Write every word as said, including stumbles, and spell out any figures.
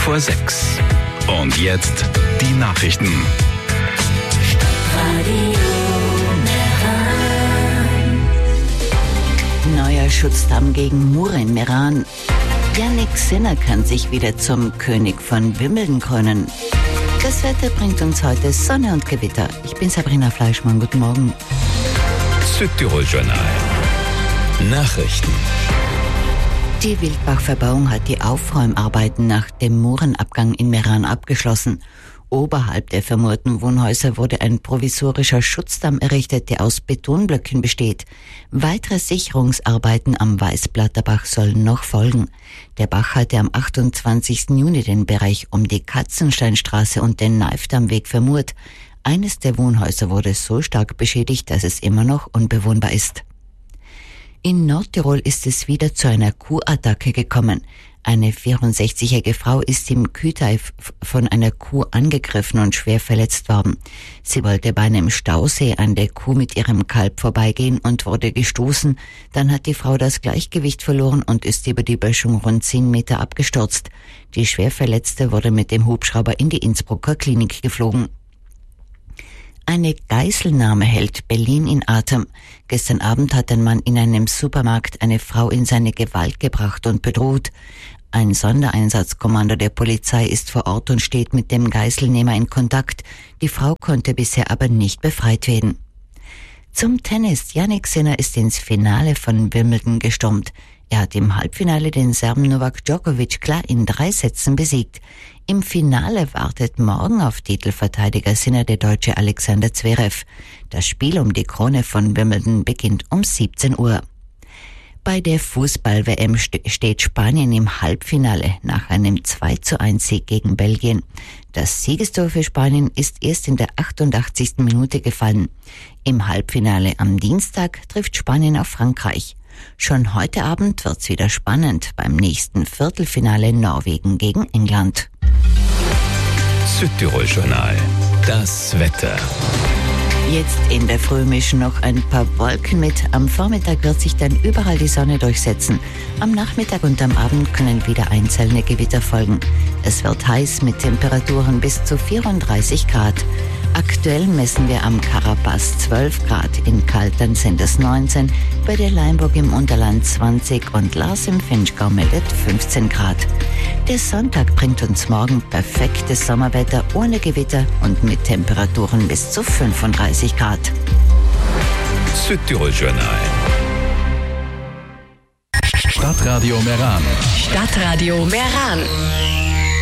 vor sechs. Und jetzt die Nachrichten. Neuer Schutzdamm gegen Mure in Meran. Jannik Sinner kann sich wieder zum König von Wimbledon krönen. Das Wetter bringt uns heute Sonne und Gewitter. Ich bin Sabrina Fleischmann. Guten Morgen. Südtirol-Journal. Nachrichten. Die Wildbach-Verbauung hat die Aufräumarbeiten nach dem Murenabgang in Meran abgeschlossen. Oberhalb der vermurten Wohnhäuser wurde ein provisorischer Schutzdamm errichtet, der aus Betonblöcken besteht. Weitere Sicherungsarbeiten am Weißblatterbach sollen noch folgen. Der Bach hatte am achtundzwanzigsten Juni den Bereich um die Katzensteinstraße und den Neifdammweg vermurt. Eines der Wohnhäuser wurde so stark beschädigt, dass es immer noch unbewohnbar ist. In Nordtirol ist es wieder zu einer Kuhattacke gekommen. Eine vierundsechzigjährige Frau ist im Kühtai von einer Kuh angegriffen und schwer verletzt worden. Sie wollte bei einem Stausee an der Kuh mit ihrem Kalb vorbeigehen und wurde gestoßen. Dann hat die Frau das Gleichgewicht verloren und ist über die Böschung rund zehn Meter abgestürzt. Die Schwerverletzte wurde mit dem Hubschrauber in die Innsbrucker Klinik geflogen. Eine Geiselnahme hält Berlin in Atem. Gestern Abend hat ein Mann in einem Supermarkt eine Frau in seine Gewalt gebracht und bedroht. Ein Sondereinsatzkommando der Polizei ist vor Ort und steht mit dem Geiselnehmer in Kontakt. Die Frau konnte bisher aber nicht befreit werden. Zum Tennis. Jannik Sinner ist ins Finale von Wimbledon gestürmt. Er hat im Halbfinale den Serben Novak Djokovic klar in drei Sätzen besiegt. Im Finale wartet morgen auf Titelverteidiger Sinner der Deutsche Alexander Zverev. Das Spiel um die Krone von Wimbledon beginnt um siebzehn Uhr. Bei der Fußball-W M steht Spanien im Halbfinale nach einem zwei zu eins Sieg gegen Belgien. Das Siegestor für Spanien ist erst in der achtundachtzigsten Minute gefallen. Im Halbfinale am Dienstag trifft Spanien auf Frankreich. Schon heute Abend wird's wieder spannend beim nächsten Viertelfinale Norwegen gegen England. Südtirol-Journal. Das Wetter. Jetzt in der Früh mischen noch ein paar Wolken mit. Am Vormittag wird sich dann überall die Sonne durchsetzen. Am Nachmittag und am Abend können wieder einzelne Gewitter folgen. Es wird heiß mit Temperaturen bis zu vierunddreißig Grad. Aktuell messen wir am Karabas zwölf Grad, in Kaltern sind es neunzehn, bei der Leimburg im Unterland zwanzig und Lars im Finchgau meldet fünfzehn Grad. Der Sonntag bringt uns morgen perfektes Sommerwetter ohne Gewitter und mit Temperaturen bis zu fünfunddreißig Grad. Südtirol-Journal. Stadtradio Meran. Stadtradio Meran.